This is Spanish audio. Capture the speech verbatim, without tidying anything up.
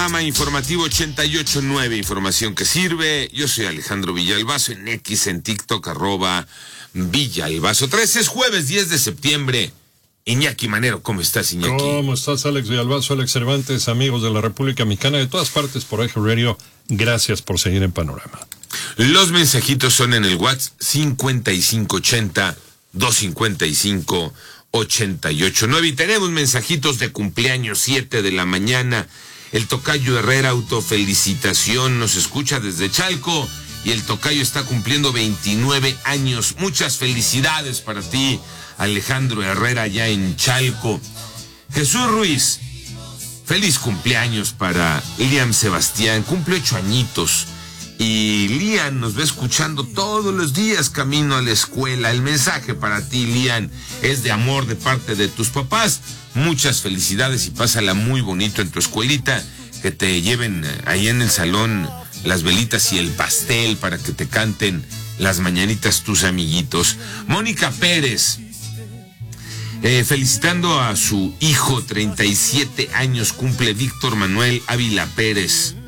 Panorama Informativo ochenta y ocho punto nueve, información que sirve. Yo soy Alejandro Villalbazo, en X, en TikTok, arroba Villalbazo. tres es jueves diez de septiembre. Iñaki Manero, ¿cómo estás, Iñaki? ¿Cómo estás, Alex Villalbazo, Alex Cervantes, amigos de la República Mexicana, de todas partes por Eje Radio? Gracias por seguir en Panorama. Los mensajitos son en el WhatsApp cincuenta y cinco ochenta, doscientos cincuenta y cinco, ochenta y ocho nueve. Y tenemos mensajitos de cumpleaños, siete de la mañana. El tocayo Herrera, autofelicitación, nos escucha desde Chalco. Y el tocayo está cumpliendo veintinueve años. Muchas felicidades para ti, Alejandro Herrera, allá en Chalco. Jesús Ruiz, feliz cumpleaños para Liam Sebastián, cumple ocho añitos. Y Liam nos va escuchando todos los días camino a la escuela. El mensaje para ti, Liam, es de amor de parte de tus papás. Muchas felicidades y pásala muy bonito en tu escuelita. Que te lleven ahí en el salón las velitas y el pastel para que te canten las mañanitas tus amiguitos. Mónica Pérez, eh, felicitando a su hijo, treinta y siete años cumple Víctor Manuel Ávila Pérez.